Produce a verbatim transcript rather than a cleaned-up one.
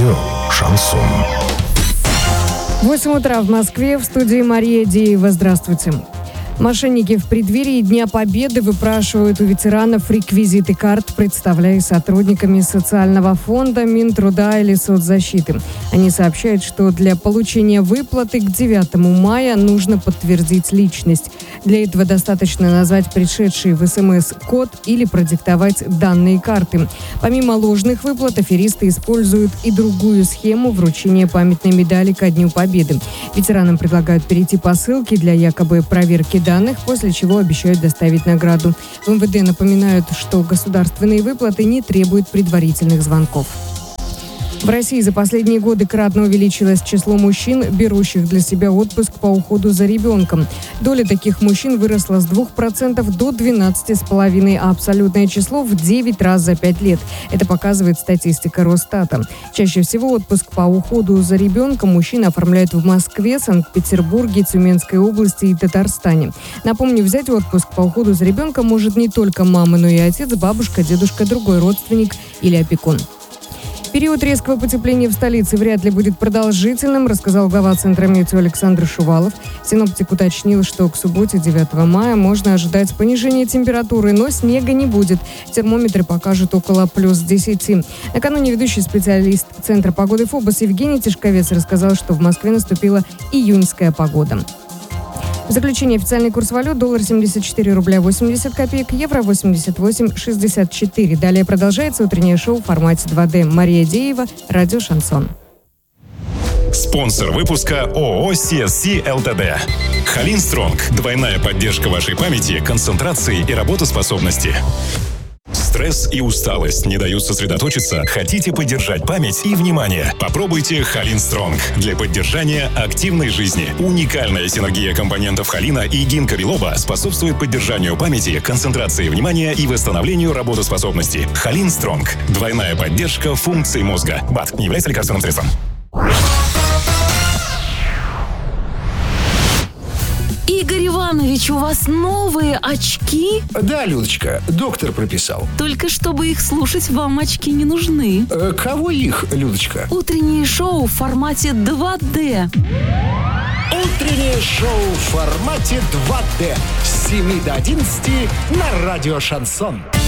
Радио «Шансон». восемь утра в Москве, в студии Мария Деева. Здравствуйте. Мошенники в преддверии Дня Победы выпрашивают у ветеранов реквизиты карт, представляясь сотрудниками социального фонда, Минтруда или соцзащиты. Они сообщают, что для получения выплаты к девятому мая нужно подтвердить личность. Для этого достаточно назвать пришедший в СМС код или продиктовать данные карты. Помимо ложных выплат, аферисты используют и другую схему вручения памятной медали ко Дню Победы. Ветеранам предлагают перейти по ссылке для якобы проверки данных, после чего обещают доставить награду. В эм вэ дэ напоминают, что государственные выплаты не требуют предварительных звонков. В России за последние годы кратно увеличилось число мужчин, берущих для себя отпуск по уходу за ребенком. Доля таких мужчин выросла с двух процентов до двенадцати целых пяти десятых, а абсолютное число в девять раз за пять лет. Это показывает статистика Росстата. Чаще всего отпуск по уходу за ребенком мужчины оформляют в Москве, Санкт-Петербурге, Тюменской области и Татарстане. Напомню, взять отпуск по уходу за ребенком может не только мама, но и отец, бабушка, дедушка, другой родственник или опекун. Период резкого потепления в столице вряд ли будет продолжительным, рассказал глава Центра метео Александр Шувалов. Синоптик уточнил, что к субботе девятого мая можно ожидать понижения температуры, но снега не будет. Термометры покажут около плюс десяти. Накануне ведущий специалист Центра погоды ФОБОС Евгений Тишковец рассказал, что в Москве наступила июньская погода. В заключение официальный курс валют: доллар семьдесят четыре рубля восемьдесят копеек, евро восемьдесят восемь шестьдесят четыре. Далее продолжается утреннее шоу в формате два дэ. Мария Деева, радио «Шансон». Спонсор выпуска ООО «си эс си эл тэ дэ». Халин Стронг. Двойная поддержка вашей памяти, концентрации и работоспособности. Стресс и усталость не дают сосредоточиться? Хотите поддержать память и внимание? Попробуйте Халин Стронг для поддержания активной жизни. Уникальная синергия компонентов холина и гинка билоба способствует поддержанию памяти, концентрации внимания и восстановлению работоспособности. Халин Стронг. Двойная поддержка функций мозга. БАД не является лекарственным средством. Игорь Иванович, у вас новые очки? Да, Людочка, доктор прописал. Только чтобы их слушать, вам очки не нужны. Э, кого их, Людочка? Утреннее шоу в формате два дэ. Утреннее шоу в формате два дэ с семи до одиннадцати на радио «Шансон».